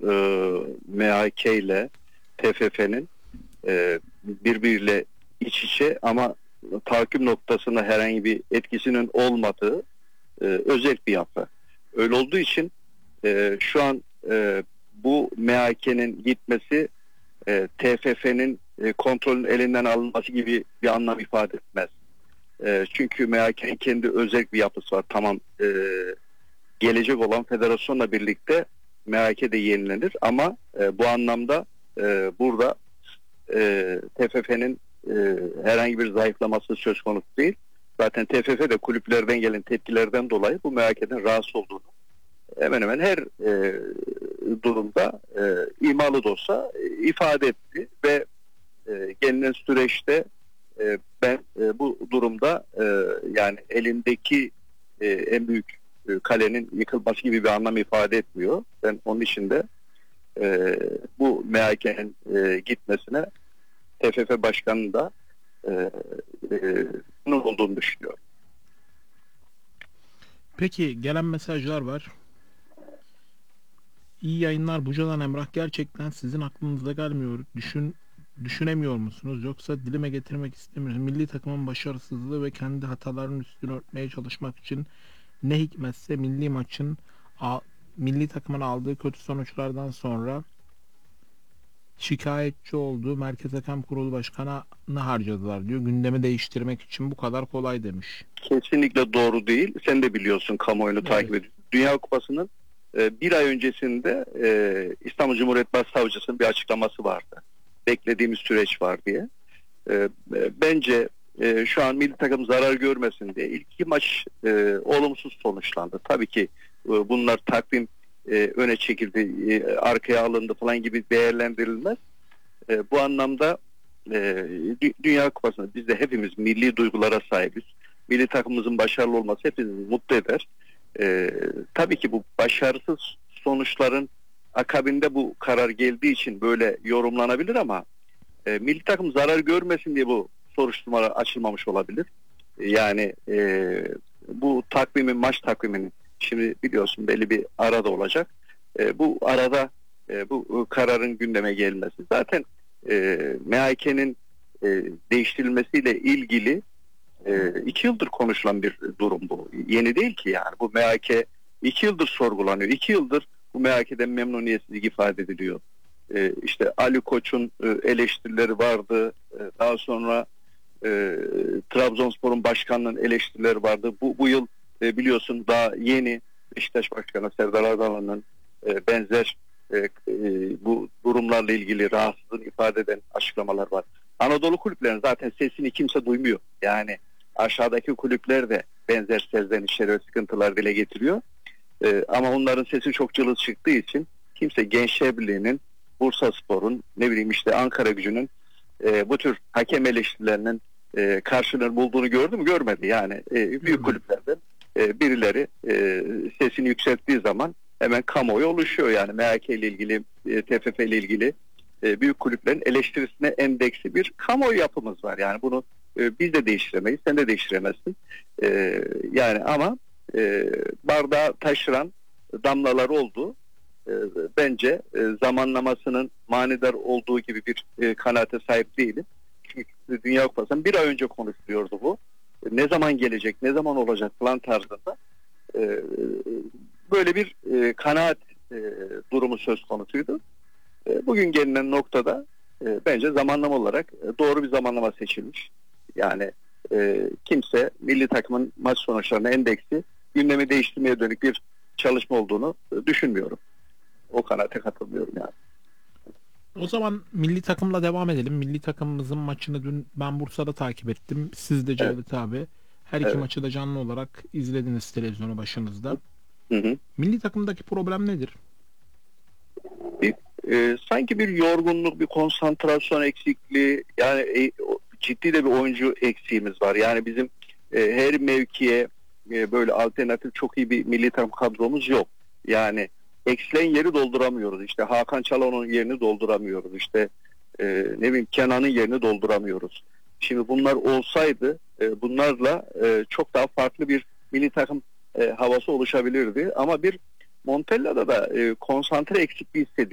MHK ile TFF'nin birbiriyle iç içe ama takip noktasında herhangi bir etkisinin olmadığı özel bir yapı. Öyle olduğu için şu an bu MHK'nin gitmesi TFF'nin kontrolün elinden alınması gibi bir anlam ifade etmez. Çünkü MHK'nin kendi özel bir yapısı var. Tamam, gelecek olan federasyonla birlikte MHK de yenilenir ama bu anlamda burada TFF'nin herhangi bir zayıflaması söz konusu değil. Zaten TFF de kulüplerden gelen tepkilerden dolayı bu MHK'den rahatsız olduğunu hemen hemen her durumda imalı da olsa ifade etti ve gelinen süreçte ben bu durumda yani elindeki en büyük kalenin yıkılması gibi bir anlam ifade etmiyor. Ben onun için de bu MHK'nin gitmesine TFF Başkanı'nın da bunun olduğunu düşünüyorum. Peki gelen mesajlar var. İyi yayınlar Bucalan Emrah. Gerçekten sizin aklınıza gelmiyor. Düşünemiyor musunuz? Yoksa dilime getirmek istemiyorsunuz. Milli takımın başarısızlığı ve kendi hatalarının üstünü örtmeye çalışmak için ne hikmetse milli takımın aldığı kötü sonuçlardan sonra şikayetçi olduğu Merkez Hakem Kurulu Başkanı'nı harcadılar diyor. Gündemi değiştirmek için bu kadar kolay demiş. Kesinlikle doğru değil. Sen de biliyorsun, kamuoyunu takip ediyorsun. Dünya Kupası'nın bir ay öncesinde İstanbul Cumhuriyet Başsavcısı'nın bir açıklaması vardı. Beklediğimiz süreç var diye. Bence şu an milli takım zarar görmesin diye ilk iki maç olumsuz sonuçlandı. Tabii ki bunlar takvim öne çekildi, arkaya alındı falan gibi değerlendirilmez. Bu anlamda Dünya Kupası'nda biz de hepimiz milli duygulara sahibiz. Milli takımımızın başarılı olması hepimizi mutlu eder. Tabii ki bu başarısız sonuçların akabinde bu karar geldiği için böyle yorumlanabilir ama milli takım zarar görmesin diye bu soruşturmalar açılmamış olabilir. Yani bu maç takviminin şimdi biliyorsun belli bir arada olacak. Bu arada bu kararın gündeme gelmesi. Zaten MHK'nin değiştirilmesiyle ilgili 2 yıldır konuşulan bir durum bu. Yeni değil ki yani. Bu MHK 2 yıldır sorgulanıyor. 2 yıldır bu MHK'den memnuniyetsizlik ifade ediliyor. İşte Ali Koç'un eleştirileri vardı. Daha sonra Trabzonspor'un başkanının eleştirileri vardı. Bu yıl biliyorsun daha yeni Beşiktaş Başkanı Serdar Adalı'nın benzer bu durumlarla ilgili rahatsızlığını ifade eden açıklamalar var. Anadolu kulüplerinin zaten sesini kimse duymuyor. Yani aşağıdaki kulüpler de benzer serzenişleri ve sıkıntılar dile getiriyor. Ama onların sesi çok cılız çıktığı için kimse Gençler Birliği'nin, Bursaspor'un, ne bileyim işte Ankaragücü'nün bu tür hakem eleştirilerinin karşılığını bulduğunu gördü mü? Görmedi. Yani büyük kulüplerden birileri sesini yükselttiği zaman hemen kamuoyu oluşuyor. Yani MHK ile ilgili, TFF ile ilgili büyük kulüplerin eleştirisine endeksli bir kamuoyu yapımız var. Yani bunu biz de değiştiremeyiz, sen de değiştiremezsin. Yani ama bardağı taşıran damlalar oldu. Bence zamanlamasının manidar olduğu gibi bir kanaate sahip değilim. Çünkü Dünya Kupası'ndan bir ay önce konuşuluyordu bu. Ne zaman gelecek, ne zaman olacak falan tarzında böyle bir kanaat durumu söz konusuydu. Bugün gelinen noktada bence zamanlama olarak doğru bir zamanlama seçilmiş. Yani kimse milli takımın maç sonuçlarına endeksi gündemi değiştirmeye dönük bir çalışma olduğunu düşünmüyorum. O kanaate katılmıyorum yani. O zaman milli takımla devam edelim. Milli takımımızın maçını dün ben Bursa'da takip ettim. Siz de Cevdet abi. Her iki maçı da canlı olarak izlediniz televizyonu başınızda. Hı. Milli takımdaki problem nedir? Sanki bir yorgunluk, bir konsantrasyon eksikliği, yani ciddi de bir oyuncu eksiğimiz var. Yani bizim her mevkiye böyle alternatif çok iyi bir milli takım kadromuz yok. Yani eksilen yeri dolduramıyoruz. İşte Hakan Çalhanoğlu'nun yerini dolduramıyoruz. İşte ne bileyim Kenan'ın yerini dolduramıyoruz. Şimdi bunlar olsaydı bunlarla çok daha farklı bir milli takım havası oluşabilirdi. Ama bir Montella'da da konsantre eksikliği hissediyoruz.